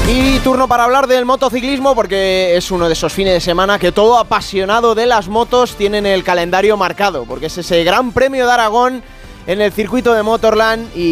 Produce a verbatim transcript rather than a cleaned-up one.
Y turno para hablar del motociclismo, porque es uno de esos fines de semana que todo apasionado de las motos tiene en el calendario marcado, porque es ese Gran Premio de Aragón en el circuito de Motorland y